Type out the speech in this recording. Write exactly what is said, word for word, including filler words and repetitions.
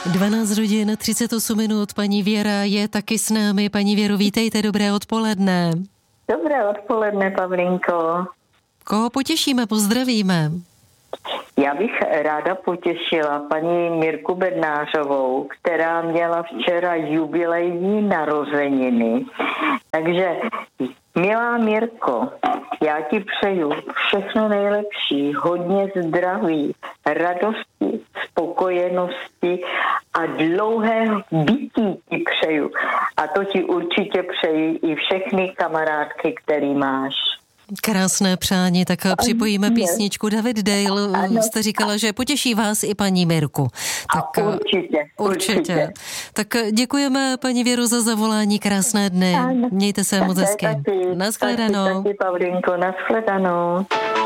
dvanáct hodin třicet osm minut, paní Věra je taky s námi. Paní Věro, vítejte, dobré odpoledne. Dobré odpoledne, Pavlinko. Koho potěšíme, pozdravíme? Já bych ráda potěšila paní Mirku Bednářovou, která měla včera jubilejní narozeniny. Takže, milá Mirko, já ti přeju všechno nejlepší, hodně zdraví, radosti, spokojenosti a dlouhého bytí ti přeju. A to ti určitě přeji i všechny kamarádky, který máš. Krásné přání, tak připojíme písničku David Dale. Ano. Jste říkala, že potěší vás i paní Mirku. Tak, a určitě, určitě. Určitě. Tak děkujeme, paní Věro, za zavolání. Krásné dny. Ano. Mějte se moc hezky. Naschledanou. Taky, Pavlinko, naschledanou.